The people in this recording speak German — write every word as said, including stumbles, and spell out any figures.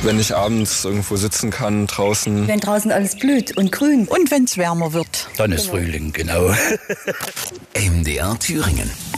Wenn ich abends irgendwo sitzen kann, draußen. Wenn draußen alles blüht und grün. Und wenn es wärmer wird. Dann ist Frühling, genau. M D R Thüringen.